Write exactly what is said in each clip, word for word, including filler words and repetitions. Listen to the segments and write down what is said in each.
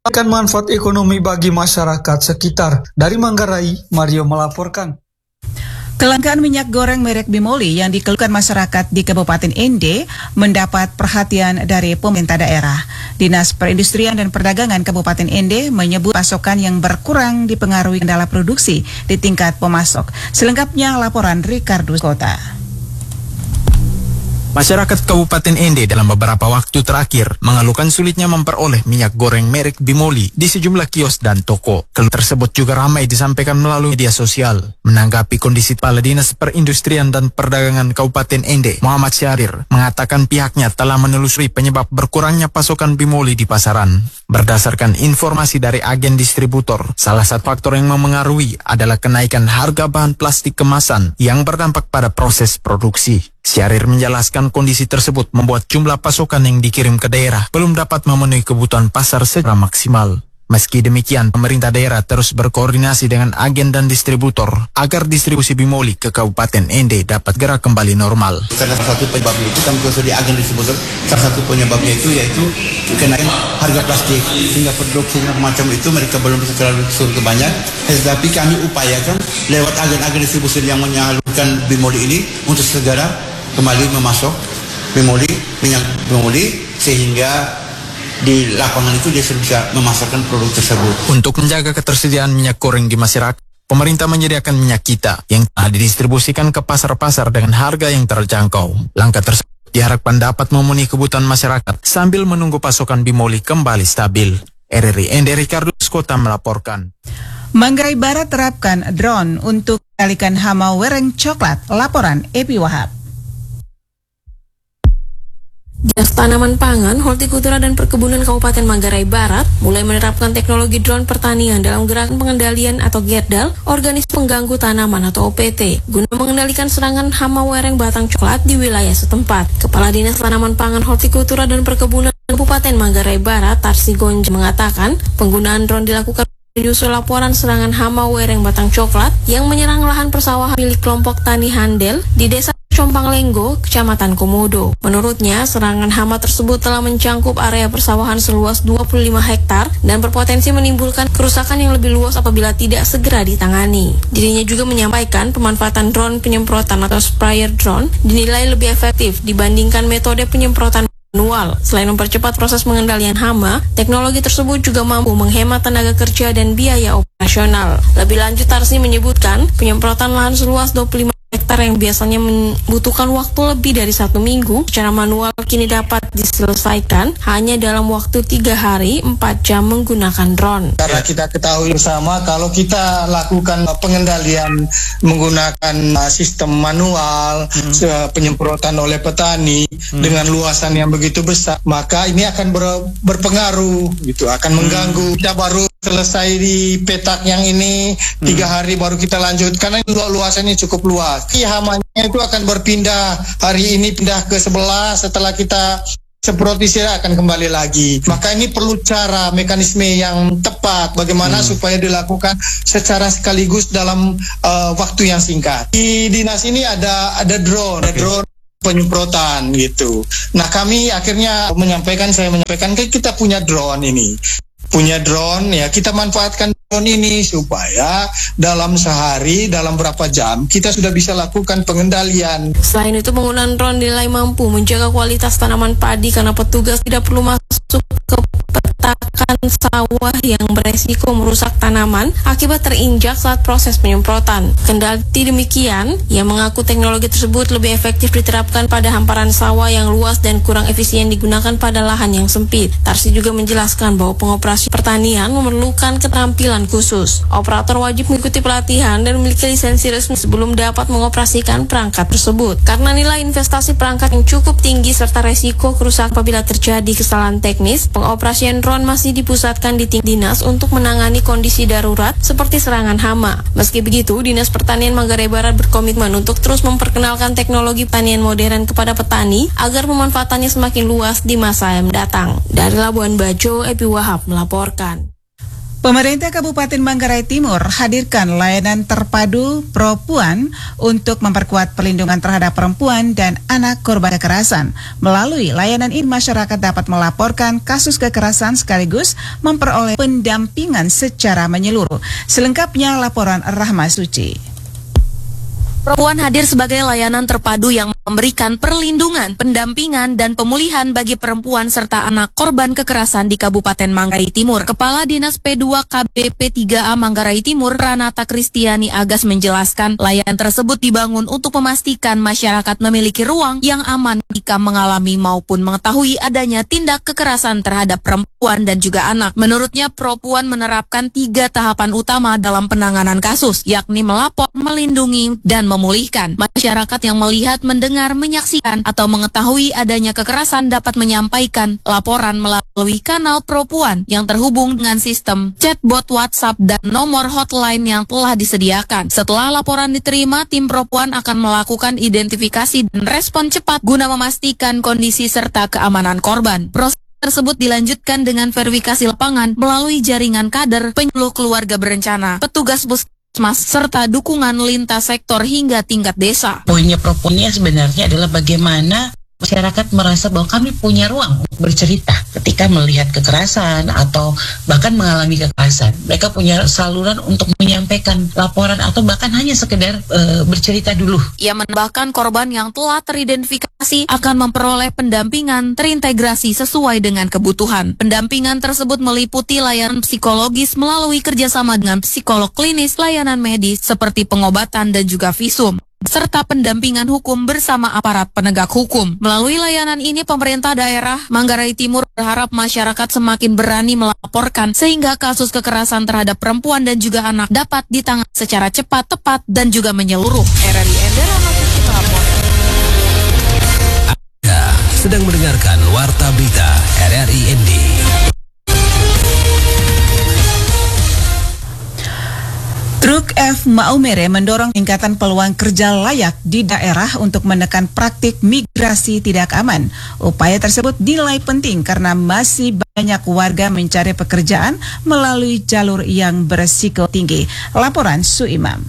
akan manfaat ekonomi bagi masyarakat sekitar. Dari Manggarai, Mario melaporkan. Kelangkaan minyak goreng merek Bimoli yang dikeluhkan masyarakat di Kabupaten Ende mendapat perhatian dari pemerintah daerah. Dinas Perindustrian dan Perdagangan Kabupaten Ende menyebut pasokan yang berkurang dipengaruhi kendala produksi di tingkat pemasok. Selengkapnya laporan Ricardo Kota. Masyarakat Kabupaten Ende dalam beberapa waktu terakhir mengeluhkan sulitnya memperoleh minyak goreng merek Bimoli di sejumlah kios dan toko. Keluhan tersebut juga ramai disampaikan melalui media sosial. Menanggapi kondisi, Kepala Dinas Perindustrian dan Perdagangan Kabupaten Ende, Muhammad Syahrir, mengatakan pihaknya telah menelusuri penyebab berkurangnya pasokan Bimoli di pasaran. Berdasarkan informasi dari agen distributor, salah satu faktor yang memengaruhi adalah kenaikan harga bahan plastik kemasan yang berdampak pada proses produksi. Syahrir menjelaskan kondisi tersebut membuat jumlah pasokan yang dikirim ke daerah belum dapat memenuhi kebutuhan pasar secara maksimal. Meski demikian, pemerintah daerah terus berkoordinasi dengan agen dan distributor agar distribusi Bimoli ke Kabupaten Ende dapat gerak kembali normal. Salah satu penyebabnya itu kami konsul di agen distributor, salah satu penyebabnya itu yaitu kenaikan harga plastik sehingga produksinya macam itu mereka belum bisa terlalu surga banyak. Tetapi kami upayakan lewat agen-agen distribusi yang menyalurkan Bimoli ini untuk segera kembali memasok Bimoli, minyak Bimoli, sehingga di lapangan itu dia sudah bisa memasarkan produk tersebut. Untuk menjaga ketersediaan minyak goreng di masyarakat, pemerintah menyediakan minyak kita yang telah didistribusikan ke pasar-pasar dengan harga yang terjangkau. Langkah tersebut diharapkan dapat memenuhi kebutuhan masyarakat sambil menunggu pasokan Bimoli kembali stabil. R R I Ende Ricardo Kota melaporkan. Manggarai Barat terapkan drone untuk mengendalikan hama wereng coklat. Laporan Epi Wahab. Dinas Tanaman Pangan, Hortikultura dan Perkebunan Kabupaten Manggarai Barat mulai menerapkan teknologi drone pertanian dalam gerakan pengendalian atau GERDAL, organisme pengganggu tanaman atau O P T, guna mengendalikan serangan hama wereng batang coklat di wilayah setempat. Kepala Dinas Tanaman Pangan, Hortikultura dan Perkebunan Kabupaten Manggarai Barat, Tarsi Gonja, mengatakan penggunaan drone dilakukan menyusul laporan serangan hama wereng batang coklat yang menyerang lahan persawahan milik kelompok tani Handel di Desa Compang Lenggo, Kecamatan Komodo. Menurutnya, serangan hama tersebut telah mencangkup area persawahan seluas dua puluh lima hektar dan berpotensi menimbulkan kerusakan yang lebih luas apabila tidak segera ditangani. Dirinya juga menyampaikan pemanfaatan drone penyemprotan atau sprayer drone dinilai lebih efektif dibandingkan metode penyemprotan manual. Selain mempercepat proses pengendalian hama, teknologi tersebut juga mampu menghemat tenaga kerja dan biaya operasional. Lebih lanjut, Tarsi menyebutkan penyemprotan lahan seluas dua puluh lima hektar yang biasanya membutuhkan waktu lebih dari satu minggu secara manual kini dapat diselesaikan hanya dalam waktu tiga hari empat jam menggunakan drone. Karena kita ketahui bersama kalau kita lakukan pengendalian menggunakan sistem manual, hmm. penyemprotan oleh petani hmm. dengan luasan yang begitu besar, maka ini akan ber, berpengaruh, gitu, akan hmm. mengganggu. Kita baru selesai di petak yang ini tiga hmm. hari baru kita lanjut karena luasannya cukup luas. Hamanya itu akan berpindah, hari ini pindah ke sebelah, setelah kita semprot istilah akan kembali lagi. Maka ini perlu cara mekanisme yang tepat bagaimana hmm. supaya dilakukan secara sekaligus dalam uh, waktu yang singkat. Di dinas ini ada ada drone, okay. ada drone penyemprotan gitu. Nah, kami akhirnya menyampaikan saya menyampaikan kita punya drone ini. Punya drone ya, kita manfaatkan drone ini supaya dalam sehari, dalam berapa jam kita sudah bisa lakukan pengendalian. Selain itu, penggunaan drone dinilai mampu menjaga kualitas tanaman padi karena petugas tidak perlu masuk ke petakan sawah yang beresiko merusak tanaman akibat terinjak saat proses penyemprotan. Kendati demikian, ia mengaku teknologi tersebut lebih efektif diterapkan pada hamparan sawah yang luas dan kurang efisien digunakan pada lahan yang sempit. Tarsi juga menjelaskan bahwa pengoperasi pertanian memerlukan keterampilan khusus. Operator wajib mengikuti pelatihan dan memiliki lisensi resmi sebelum dapat mengoperasikan perangkat tersebut. Karena nilai investasi perangkat yang cukup tinggi serta resiko kerusakan apabila terjadi kesalahan teknis, pengoperasian drone masih dipusatkan di tingkat dinas untuk menangani kondisi darurat seperti serangan hama. Meski begitu, Dinas Pertanian Manggarai Barat berkomitmen untuk terus memperkenalkan teknologi pertanian modern kepada petani agar pemanfaatannya semakin luas di masa yang mendatang. Dari Labuan Bajo, Epi Wahab melaporkan. Pemerintah Kabupaten Manggarai Timur hadirkan layanan terpadu Pro-Puan untuk memperkuat perlindungan terhadap perempuan dan anak korban kekerasan. Melalui layanan ini masyarakat dapat melaporkan kasus kekerasan sekaligus memperoleh pendampingan secara menyeluruh. Selengkapnya laporan Rahma Suci. Pro-Puan hadir sebagai layanan terpadu yang memberikan perlindungan, pendampingan, dan pemulihan bagi perempuan serta anak korban kekerasan di Kabupaten Manggarai Timur. Kepala Dinas P dua K B P tiga A Manggarai Timur, Ranata Kristiani Agas menjelaskan, layanan tersebut dibangun untuk memastikan masyarakat memiliki ruang yang aman jika mengalami maupun mengetahui adanya tindak kekerasan terhadap perempuan dan juga anak. Menurutnya, Pro-Puan menerapkan tiga tahapan utama dalam penanganan kasus, yakni melapor, melindungi, dan memulihkan. Masyarakat yang melihat, mendengar, menyaksikan, atau mengetahui adanya kekerasan dapat menyampaikan laporan melalui kanal Pro-Puan yang terhubung dengan sistem chatbot WhatsApp dan nomor hotline yang telah disediakan. Setelah laporan diterima, tim Pro-Puan akan melakukan identifikasi dan respon cepat guna memastikan kondisi serta keamanan korban. Proses tersebut dilanjutkan dengan verifikasi lapangan melalui jaringan kader, penyuluh keluarga berencana, petugas puskesmas, Mas, serta dukungan lintas sektor hingga tingkat desa. Poinnya Pro-Puannya sebenarnya adalah bagaimana masyarakat merasa bahwa kami punya ruang untuk bercerita ketika melihat kekerasan atau bahkan mengalami kekerasan. Mereka punya saluran untuk menyampaikan laporan atau bahkan hanya sekedar e, bercerita dulu. Ia menambahkan korban yang telah teridentifikasi akan memperoleh pendampingan terintegrasi sesuai dengan kebutuhan. Pendampingan tersebut meliputi layanan psikologis melalui kerjasama dengan psikolog klinis, layanan medis seperti pengobatan dan juga visum, serta pendampingan hukum bersama aparat penegak hukum. Melalui layanan ini, pemerintah daerah Manggarai Timur berharap masyarakat semakin berani melaporkan sehingga kasus kekerasan terhadap perempuan dan juga anak dapat ditangani secara cepat, tepat, dan juga menyeluruh. R R I Endera Masuki melapor. Anda sedang mendengarkan Warta Berita R R I N D. Truk F Maumere mendorong peningkatan peluang kerja layak di daerah untuk menekan praktik migrasi tidak aman. Upaya tersebut dinilai penting karena masih banyak warga mencari pekerjaan melalui jalur yang berisiko tinggi. Laporan Suimam.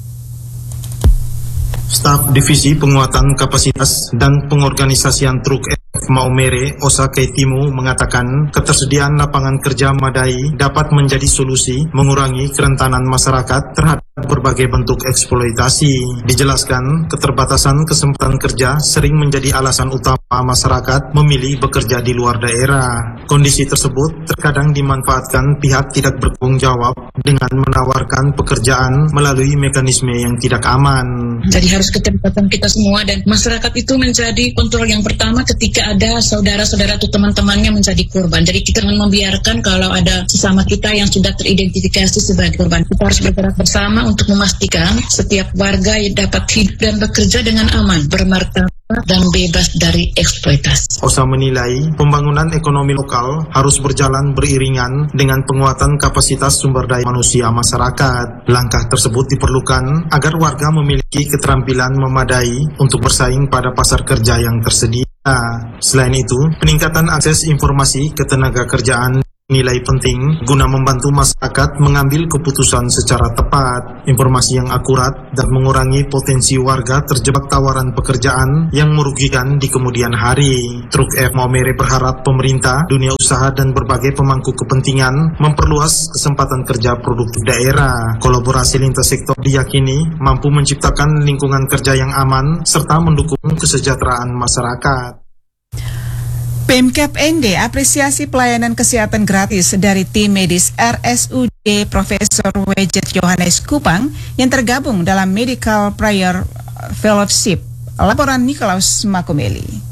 Staf Divisi Penguatan Kapasitas dan Pengorganisasian Truk F Maumere, Osa Keitimu, mengatakan ketersediaan lapangan kerja madai dapat menjadi solusi mengurangi kerentanan masyarakat terhadap berbagai bentuk eksploitasi. Dijelaskan, keterbatasan kesempatan kerja sering menjadi alasan utama masyarakat memilih bekerja di luar daerah. Kondisi tersebut terkadang dimanfaatkan pihak tidak bertanggung jawab dengan menawarkan pekerjaan melalui mekanisme yang tidak aman. Jadi harus keterlibatan kita semua dan masyarakat itu menjadi kontrol yang pertama ketika ada saudara-saudara atau teman-temannya menjadi korban. Jadi kita jangan membiarkan kalau ada sesama kita yang sudah teridentifikasi sebagai korban. Kita harus bergerak bersama untuk memastikan setiap warga dapat hidup dan bekerja dengan aman, bermartabat dan bebas dari eksploitasi. Osa menilai pembangunan ekonomi lokal harus berjalan beriringan dengan penguatan kapasitas sumber daya manusia masyarakat. Langkah tersebut diperlukan agar warga memiliki keterampilan memadai untuk bersaing pada pasar kerja yang tersedia. Selain itu, peningkatan akses informasi ketenaga kerjaan nilai penting guna membantu masyarakat mengambil keputusan secara tepat, informasi yang akurat, dan mengurangi potensi warga terjebak tawaran pekerjaan yang merugikan di kemudian hari. Truk F Maumere berharap pemerintah, dunia usaha, dan berbagai pemangku kepentingan memperluas kesempatan kerja produktif daerah. Kolaborasi lintas sektor diyakini mampu menciptakan lingkungan kerja yang aman serta mendukung kesejahteraan masyarakat. Pemkab N D apresiasi pelayanan kesehatan gratis dari tim medis R S U D Profesor Wejet Yohanes Kupang yang tergabung dalam Medical Prayer Fellowship. Laporan Nikolaus Makumeli.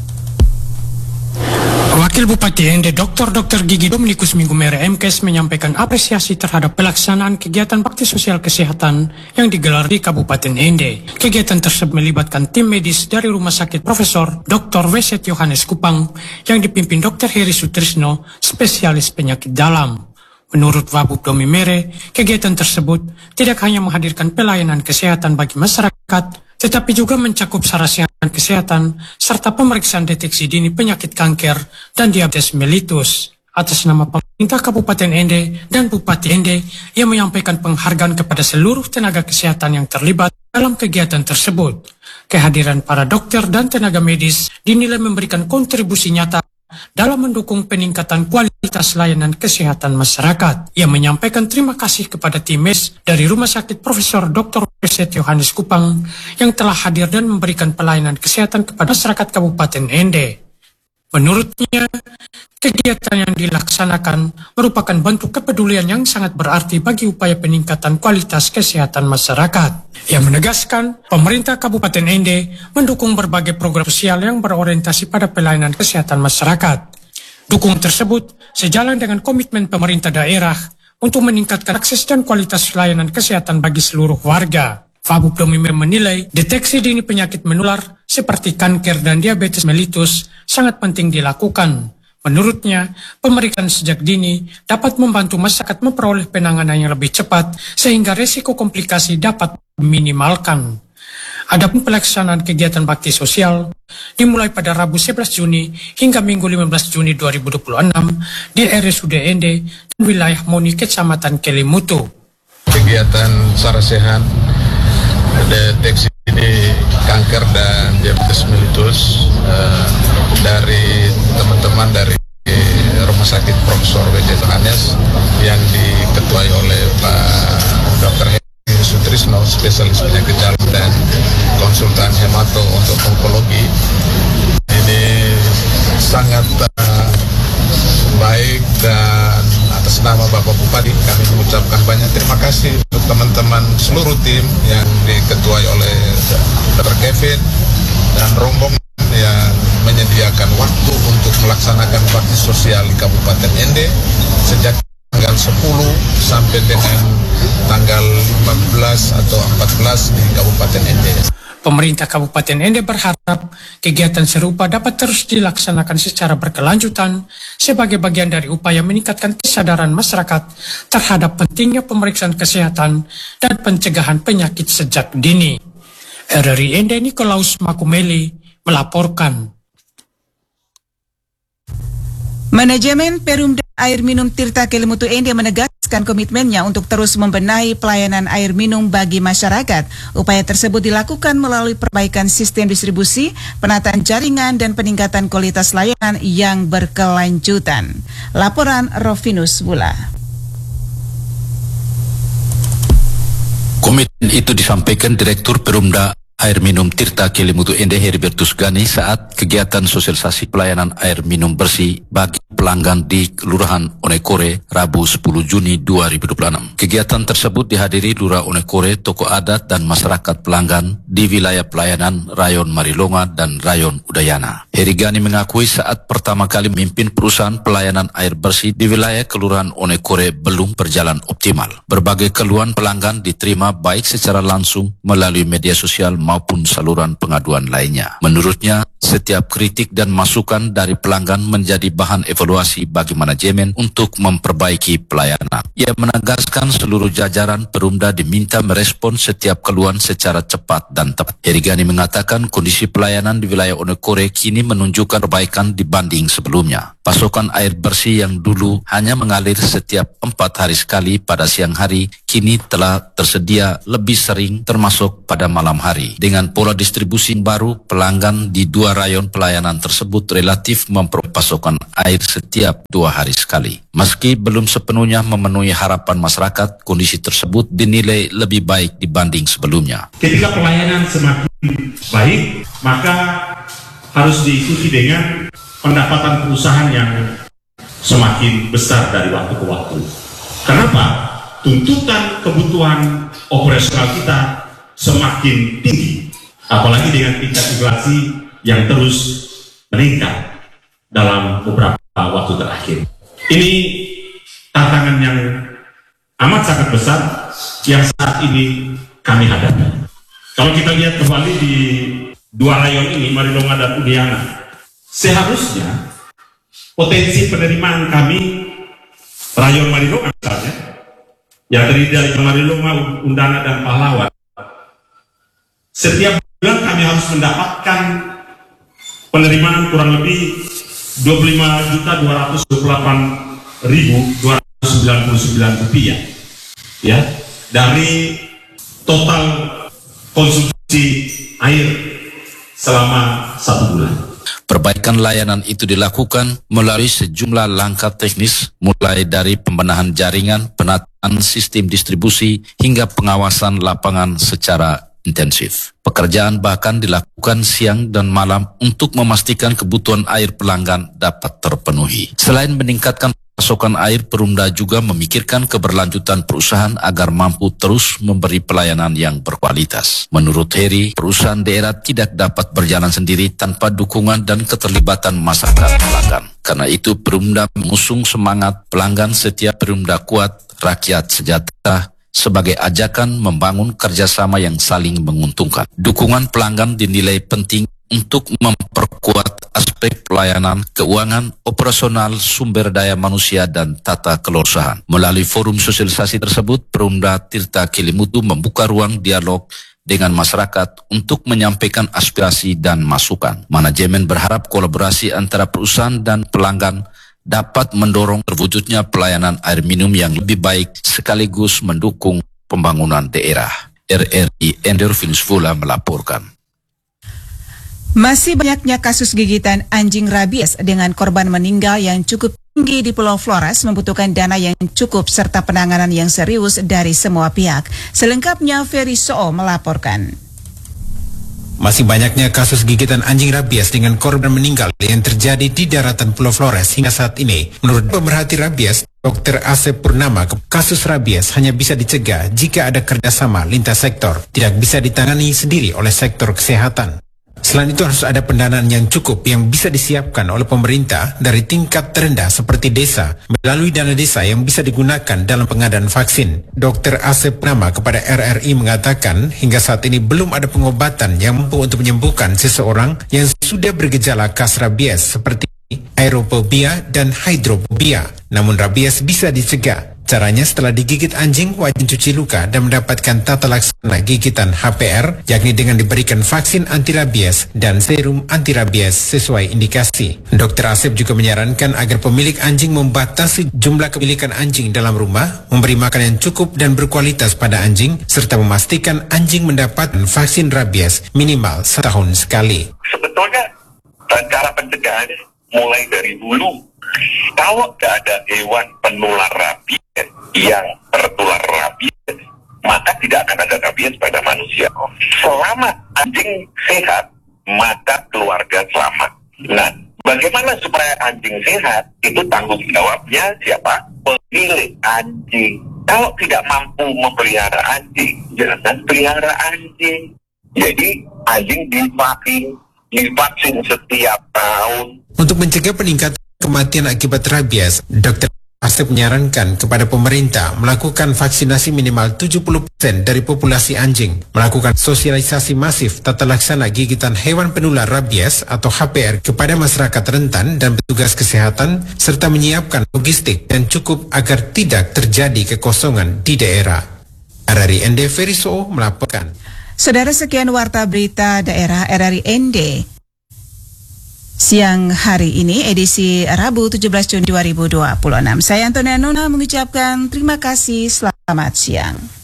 Wakil Bupati N D Doktor Doktor Gigi Dominikus Minggu Mere M K S menyampaikan apresiasi terhadap pelaksanaan kegiatan bakti sosial kesehatan yang digelar di Kabupaten N D. Kegiatan tersebut melibatkan tim medis dari Rumah Sakit Profesor Doktor Weset Yohanes Kupang yang dipimpin Doktor Heri Sutrisno, spesialis penyakit dalam. Menurut Wabub Domi Mere, kegiatan tersebut tidak hanya menghadirkan pelayanan kesehatan bagi masyarakat, tetapi juga mencakup sarana kesehatan serta pemeriksaan deteksi dini penyakit kanker dan diabetes mellitus. atas nama pemerintah Kabupaten Ende dan Bupati Ende yang menyampaikan penghargaan kepada seluruh tenaga kesehatan yang terlibat dalam kegiatan tersebut. Kehadiran para dokter dan tenaga medis dinilai memberikan kontribusi nyata dalam mendukung peningkatan kualitas layanan kesehatan masyarakat. Ia menyampaikan terima kasih kepada tim medis dari Rumah Sakit Profesor Doktor Peset Yohanes Kupang yang telah hadir dan memberikan pelayanan kesehatan kepada masyarakat Kabupaten Ende. Menurutnya, kegiatan yang dilaksanakan merupakan bentuk kepedulian yang sangat berarti bagi upaya peningkatan kualitas kesehatan masyarakat. Ia menegaskan, pemerintah Kabupaten Ende mendukung berbagai program sosial yang berorientasi pada pelayanan kesehatan masyarakat. Dukungan tersebut sejalan dengan komitmen pemerintah daerah untuk meningkatkan akses dan kualitas layanan kesehatan bagi seluruh warga. Fabub Domime menilai deteksi dini penyakit menular seperti kanker dan diabetes mellitus sangat penting dilakukan. Menurutnya, pemeriksaan sejak dini dapat membantu masyarakat memperoleh penanganan yang lebih cepat sehingga risiko komplikasi dapat diminimalkan. Adapun pelaksanaan kegiatan bakti sosial dimulai pada Rabu sebelas Juni hingga Minggu lima belas Juni dua ribu dua puluh enam di R S U D Ende dan wilayah Moni Kecamatan Kelimutu. Kegiatan Sarah Sehat, deteksi dini kanker dan diabetes mellitus uh, dari teman-teman dari Rumah Sakit Profesor Peset Yohanes yang diketuai oleh Pak Dokter Heri Sutrisno, spesialis penyakit dalam dan konsultan hemato untuk onkologi. Ini sangat uh, baik, dan atas nama Bapak Bupati kami mengucapkan banyak terima kasih untuk teman-teman seluruh tim yang diketuai oleh Dokter Kevin dan rombongan yang menyediakan waktu untuk melaksanakan bakti sosial di Kabupaten Ende sejak tanggal sepuluh sampai dengan tanggal lima belas atau empat belas di Kabupaten Ende. Pemerintah Kabupaten Ende berharap kegiatan serupa dapat terus dilaksanakan secara berkelanjutan sebagai bagian dari upaya meningkatkan kesadaran masyarakat terhadap pentingnya pemeriksaan kesehatan dan pencegahan penyakit sejak dini. R R I Ende Nikolaus Makumeli melaporkan. Manajemen Perumda Air Minum Tirta Kelimutu Ende menegaskan komitmennya untuk terus membenahi pelayanan air minum bagi masyarakat. Upaya tersebut dilakukan melalui perbaikan sistem distribusi, penataan jaringan, dan peningkatan kualitas layanan yang berkelanjutan. Laporan Rofinus Bula. Komitmen itu disampaikan Direktur Perumda Air Minum Tirta Kelimutu Ende Heribertus Gani saat kegiatan sosialisasi pelayanan air minum bersih bagi pelanggan di Kelurahan Onekore Rabu sepuluh Juni dua ribu dua puluh enam. Kegiatan tersebut dihadiri Lurah Onekore, tokoh adat dan masyarakat pelanggan di wilayah pelayanan Rayon Marilonga dan Rayon Udayana. Heri Gani mengakui saat pertama kali memimpin perusahaan pelayanan air bersih di wilayah Kelurahan Onekore belum berjalan optimal. Berbagai keluhan pelanggan diterima baik secara langsung melalui media sosial maupun saluran pengaduan lainnya. Menurutnya, setiap kritik dan masukan dari pelanggan menjadi bahan evaluasi bagi manajemen untuk memperbaiki pelayanan. Ia menegaskan seluruh jajaran Perumda diminta merespon setiap keluhan secara cepat dan tepat. Heri Gani mengatakan kondisi pelayanan di wilayah Onekore kini menunjukkan perbaikan dibanding sebelumnya. Pasokan air bersih yang dulu hanya mengalir setiap empat hari sekali pada siang hari, kini telah tersedia lebih sering termasuk pada malam hari. Dengan pola distribusi baru, pelanggan di dua rayon pelayanan tersebut relatif memperoleh pasokan air setiap dua hari sekali. Meski belum sepenuhnya memenuhi harapan masyarakat, kondisi tersebut dinilai lebih baik dibanding sebelumnya. Ketika pelayanan semakin baik, maka harus diikuti dengan pendapatan perusahaan yang semakin besar dari waktu ke waktu. Kenapa? Tuntutan kebutuhan operasional kita semakin tinggi, apalagi dengan tingkat inflasi yang terus meningkat dalam beberapa waktu terakhir. Ini tantangan yang amat sangat besar yang saat ini kami hadapi. Kalau kita lihat kembali di dua rayon ini, Marilonga dan Udayana, seharusnya potensi penerimaan kami rayon Marilonga misalnya, yang terdiri dari Marilonga, Undana, dan Pahlawan, setiap bulan kami harus mendapatkan penerimaan kurang lebih dua puluh lima juta dua ratus dua puluh delapan ribu dua ratus sembilan puluh sembilan rupiah, ya, dari total konsumsi air selama satu bulan. Perbaikan layanan itu dilakukan melalui sejumlah langkah teknis, mulai dari pembenahan jaringan, penataan sistem distribusi, hingga pengawasan lapangan secara intensif. Pekerjaan bahkan dilakukan siang dan malam untuk memastikan kebutuhan air pelanggan dapat terpenuhi. Selain meningkatkan pasokan air, Perumda juga memikirkan keberlanjutan perusahaan agar mampu terus memberi pelayanan yang berkualitas. Menurut Heri, perusahaan daerah tidak dapat berjalan sendiri tanpa dukungan dan keterlibatan masyarakat pelanggan. Karena itu, Perumda mengusung semangat pelanggan setia, Perumda kuat, rakyat sejahtera, sebagai ajakan membangun kerjasama yang saling menguntungkan. Dukungan pelanggan dinilai penting untuk memperkuat aspek pelayanan, keuangan, operasional, sumber daya manusia, dan tata kelola. Melalui forum sosialisasi tersebut, Perumda Tirta Kelimutu membuka ruang dialog dengan masyarakat untuk menyampaikan aspirasi dan masukan. Manajemen berharap kolaborasi antara perusahaan dan pelanggan dapat mendorong terwujudnya pelayanan air minum yang lebih baik sekaligus mendukung pembangunan daerah. R R I Endorfinus Vula melaporkan. Masih banyaknya kasus gigitan anjing rabies dengan korban meninggal yang cukup tinggi di Pulau Flores membutuhkan dana yang cukup serta penanganan yang serius dari semua pihak. Selengkapnya Ferry Soo melaporkan. Masih banyaknya kasus gigitan anjing rabies dengan korban meninggal yang terjadi di daratan Pulau Flores hingga saat ini. Menurut pemerhati rabies, Dokter Asep Purnama, kasus rabies hanya bisa dicegah jika ada kerjasama lintas sektor, tidak bisa ditangani sendiri oleh sektor kesehatan. Selain itu harus ada pendanaan yang cukup yang bisa disiapkan oleh pemerintah dari tingkat terendah seperti desa melalui dana desa yang bisa digunakan dalam pengadaan vaksin. Dokter Asep Purnama kepada R R I mengatakan hingga saat ini belum ada pengobatan yang mampu untuk menyembuhkan seseorang yang sudah bergejala khas rabies seperti aerophobia dan hydrophobia. Namun rabies bisa dicegah. Caranya setelah digigit anjing, wajib cuci luka dan mendapatkan tata laksana gigitan H P R, yakni dengan diberikan vaksin anti rabies dan serum anti rabies sesuai indikasi. Dokter Asep juga menyarankan agar pemilik anjing membatasi jumlah kepemilikan anjing dalam rumah, memberi makan yang cukup dan berkualitas pada anjing, serta memastikan anjing mendapatkan vaksin rabies minimal setahun sekali. Sebetulnya cara pencegahannya mulai dari dulu. Kalau tidak ada hewan penular rabies yang tertular rabies, maka tidak akan ada rabies pada manusia. Selama anjing sehat, maka keluarga selamat. Nah, bagaimana supaya anjing sehat? Itu tanggung jawabnya siapa? Pemilik anjing. Kalau tidak mampu memelihara anjing, jangan pelihara anjing. Jadi anjing divaksin, divaksin setiap tahun. Untuk mencegah peningkatan kematian akibat rabies, Dokter Asep menyarankan kepada pemerintah melakukan vaksinasi minimal tujuh puluh persen dari populasi anjing, melakukan sosialisasi masif tata laksana gigitan hewan penular rabies atau H P R kepada masyarakat rentan dan petugas kesehatan, serta menyiapkan logistik yang cukup agar tidak terjadi kekosongan di daerah. R R I N D Ferry Soo melaporkan. Saudara, sekian warta berita daerah R R I N D. Siang hari ini edisi Rabu tujuh belas Juni dua ribu dua puluh enam. Saya Antonia Nona mengucapkan terima kasih, selamat siang.